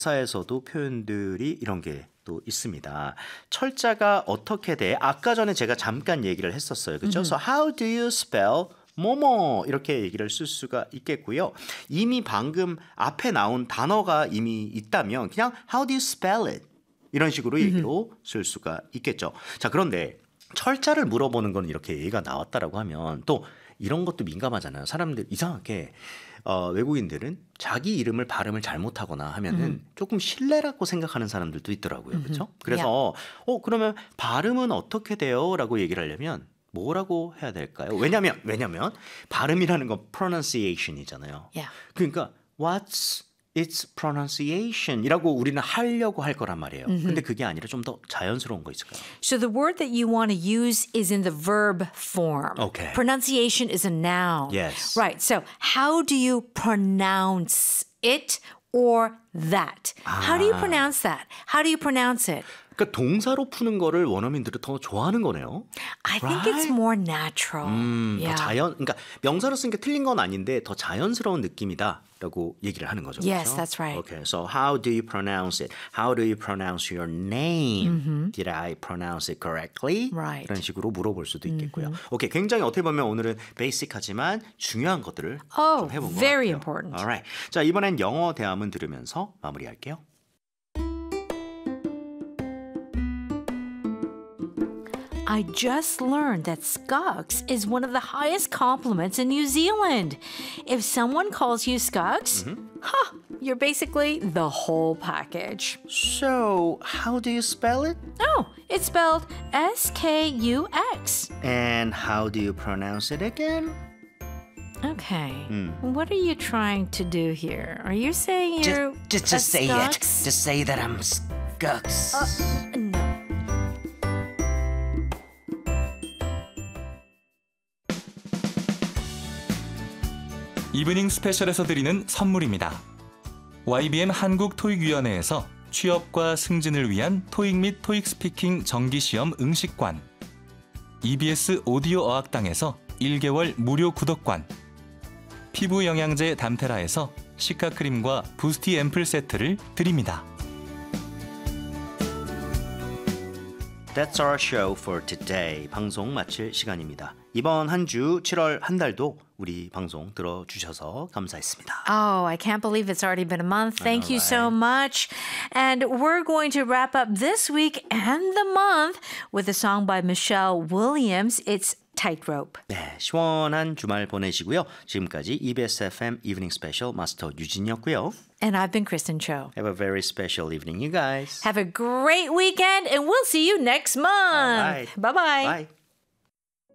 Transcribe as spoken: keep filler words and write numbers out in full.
사에서도 표현들이 이런 게 또 있습니다. 철자가 어떻게 돼? 아까 전에 제가 잠깐 얘기를 했었어요. 그렇죠? So how do you spell 뭐뭐 이렇게 얘기를 쓸 수가 있겠고요. 이미 방금 앞에 나온 단어가 이미 있다면 그냥 how do you spell it? 이런 식으로 얘기로 쓸 수가 있겠죠. 자, 그런데 철자를 물어보는 건 이렇게 얘기가 나왔다라고 하면 또 이런 것도 민감하잖아요. 사람들 이상하게 어, 외국인들은 자기 이름을 발음을 잘못하거나 하면은 음. 조금 실례라고 생각하는 사람들도 있더라고요. 음. 그렇죠? 그래서 yeah. 어 그러면 발음은 어떻게 돼요? 라고 얘기를 하려면 뭐라고 해야 될까요? 왜냐면 왜냐면 발음이라는 건 pronunciation이잖아요. Yeah. 그러니까 what's its pronunciation이라고 우리는 하려고 할 거란 말이에요. Mm-hmm. 근데 그게 아니라 좀 더 자연스러운 거 있을까요? So the word that you want to use is in the verb form. Okay. Pronunciation is a noun. Yes. Right. So how do you pronounce it or that? 아. How do you pronounce that? How do you pronounce it? 그러니까 동사로 푸는 거를 원어민들은 더 좋아하는 거네요. I think right? it's more natural. 음, yeah. 더 자연, 그러니까 명사로 쓴 게 틀린 건 아닌데 더 자연스러운 느낌이다라고 얘기를 하는 거죠. Yes, 그렇죠? that's right. Okay, so how do you pronounce it? How do you pronounce your name? Mm-hmm. Did I pronounce it correctly? Right. 이런 식으로 물어볼 수도 있겠고요. Mm-hmm. 오케이, 굉장히 어떻게 보면 오늘은 베이직하지만 중요한 것들을 oh, 좀 해본 것 very 같아요. important. Alright, 자 이번엔 영어 대화문 들으면서 마무리할게요. I just learned that Skux is one of the highest compliments in New Zealand. If someone calls you Skux, mm-hmm. huh, you're basically the whole package. So, how do you spell it? Oh, it's spelled S K U X. And how do you pronounce it again? Okay. Mm. What are you trying to do here? Are you saying you're Just, just, just say Skux? it. Just say that I'm Skux. Uh, no. 이브닝 스페셜에서 드리는 선물입니다. 와이비엠 한국토익위원회에서 취업과 승진을 위한 토익 및 토익 스피킹 정기시험 응시관, 이비에스 오디오 어학당에서 일 개월 무료 구독권, 피부 영양제 담테라에서 시카크림과 부스티 앰플 세트를 드립니다. That's our show for today. 방송 마칠 시간입니다. 이번 한 주 칠월 한 달도 우리 방송 들어주셔서 감사했습니다. Oh, I can't believe it's already been a month. Thank know, you right? so much. And we're going to wrap up this week and the month with a song by Michelle Williams. It's Tightrope. 네, 시원한 주말 보내시고요. 지금까지 이비에스 에프엠 이브닝 스페셜 마스터 유진이었고요. And I've been Kristen Cho. Have a very special evening, you guys. Have a great weekend, and we'll see you next month. All right. Bye-bye. Bye.